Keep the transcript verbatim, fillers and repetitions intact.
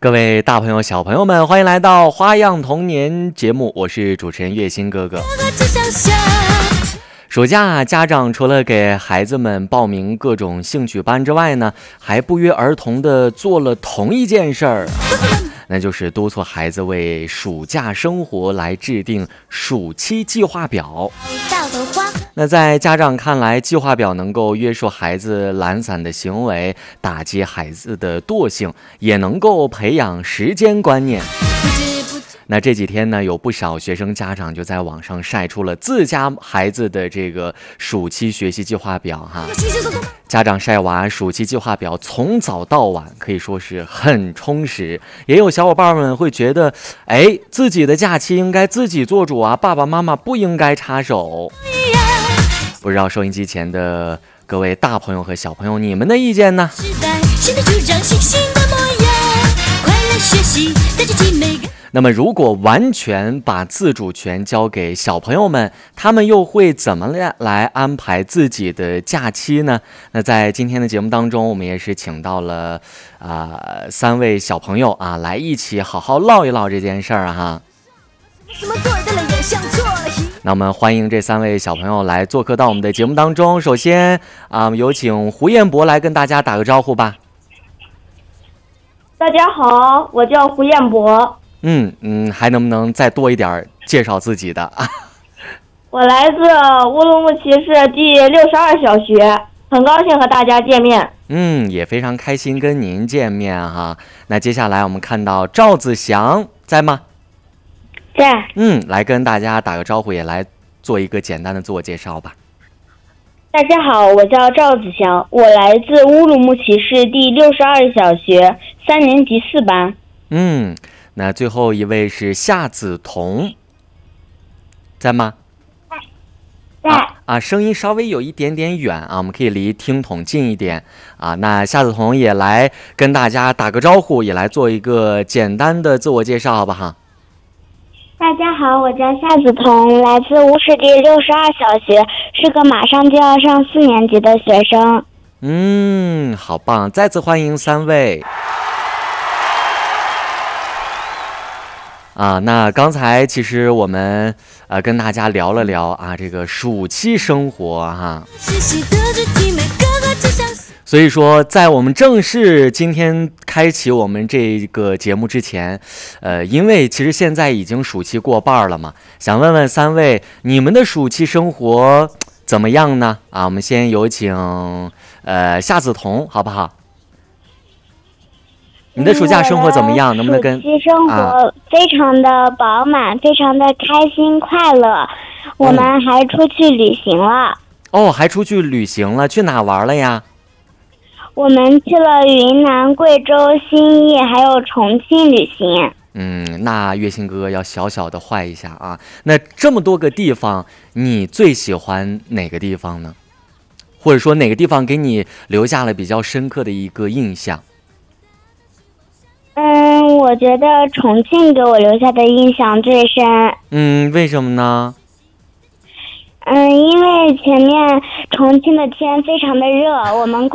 各位大朋友小朋友们，欢迎来到花样童年节目，我是主持人月星哥哥。暑假家长除了给孩子们报名各种兴趣班之外呢，还不约而同的做了同一件事儿，那就是督促孩子为暑假生活来制定暑期计划表。那在家长看来，计划表能够约束孩子懒散的行为，打击孩子的惰性，也能够培养时间观念。那这几天呢，有不少学生家长就在网上晒出了自家孩子的这个暑期学习计划表哈。家长晒娃暑期计划表从早到晚可以说是很充实，也有小伙伴们会觉得，哎，自己的假期应该自己做主啊，爸爸妈妈不应该插手。不知道收音机前的各位大朋友和小朋友，你们的意见呢？那么如果完全把自主权交给小朋友们，他们又会怎么来安排自己的假期呢？那在今天的节目当中，我们也是请到了啊、呃、三位小朋友啊，来一起好好唠一唠这件事儿哈。那我们欢迎这三位小朋友来做客到我们的节目当中。首先啊、呃，有请胡彦博来跟大家打个招呼吧。 大家好，我叫胡彦博。 嗯嗯，还能不能再多一点介绍自己的啊？ 我来自乌鲁木齐市第六十二小学，很高兴和大家见面。 嗯，也非常开心跟您见面哈。那接下来我们看到赵子祥在吗？ 在。 嗯，来跟大家打个招呼，也来做一个简单的自我介绍吧。 大家好，我叫赵子祥，我来自乌鲁木齐市第六十二小学三年级四班。 嗯。那最后一位是夏子彤，在吗？ 在。 啊, 啊，声音稍微有一点点远啊，我们可以离听筒近一点啊。那夏子彤也来跟大家打个招呼，也来做一个简单的自我介绍，好不好？ 大家好，我叫夏子彤，来自乌市第六十二小学，是个马上就要上四年级的学生。 嗯，好棒！再次欢迎三位。啊，那刚才其实我们呃跟大家聊了聊啊，这个暑期生活哈。所以说，在我们正式今天开启我们这个节目之前，呃，因为其实现在已经暑期过半了嘛，想问问三位，你们的暑期生活怎么样呢？啊，我们先有请呃夏子彤，好不好？你的暑假生活怎么样？能不能跟？ 暑期生活非常的饱满，啊、非常的开心快乐。我们还出去旅行了。 哦，还出去旅行了？去哪玩了呀？ 我们去了云南、贵州、兴义，还有重庆旅行。 嗯，那月星哥哥要小小的坏一下啊。那这么多个地方，你最喜欢哪个地方呢？或者说哪个地方给你留下了比较深刻的一个印象？ 嗯，我觉得重庆给我留下的印象最深。 嗯，为什么呢？ 嗯，因为前面重庆的天非常的热，我们